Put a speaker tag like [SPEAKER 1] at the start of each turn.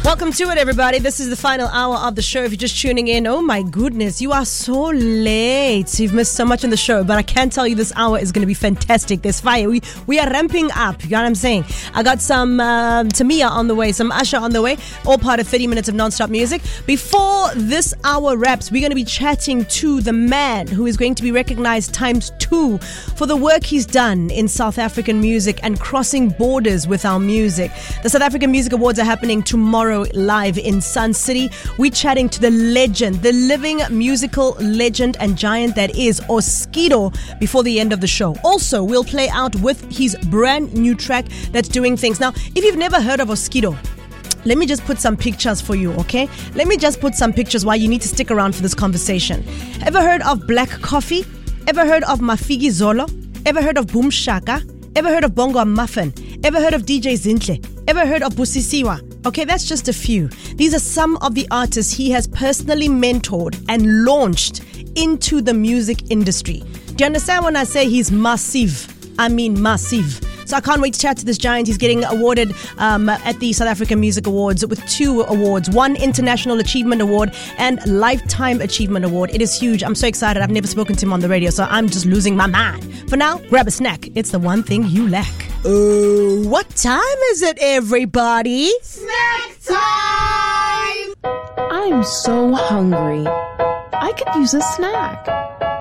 [SPEAKER 1] Welcome to it, everybody. This is the final hour of the show. If you're just tuning in, oh my goodness, you are so late. You've missed so much in the show, but I can tell you this hour is going to be fantastic. There's fire. We are ramping up. You know what I'm saying? I got some Tamia on the way, some Asha on the way, all part of 30 minutes of non-stop music. Before this hour wraps, we're going to be chatting to the man who is going to be recognized ×2 for the work he's done in South African music and crossing borders with our music. The South African Music Awards are happening tomorrow live in Sun City. We're chatting to the legend, the living musical legend and giant that is Oskido before the end of the show. Also, we'll play out with his brand new track that's doing things. Now, if you've never heard of Oskido, let me just put some pictures for you, okay? Let me just put some pictures why you need to stick around for this conversation. Ever heard of Black Coffee? Ever heard of Mafigi Zolo? Ever heard of Boom Shaka? Ever heard of Bongo Muffin? Ever heard of DJ Zintle? Ever heard of Busisiwa? Okay, that's just a few. These are some of the artists he has personally mentored and launched into the music industry. Do you understand when I say he's massive? I mean massive. So I can't wait to chat to this giant. He's getting awarded at the South African Music Awards with 2 awards, 1 International Achievement Award and Lifetime Achievement Award. It is huge. I'm so excited. I've never spoken to him on the radio, so I'm just losing my mind. For now, grab a snack. It's the one thing you lack. What time is it, everybody?
[SPEAKER 2] Snack time!
[SPEAKER 3] I'm so hungry. I could use a snack.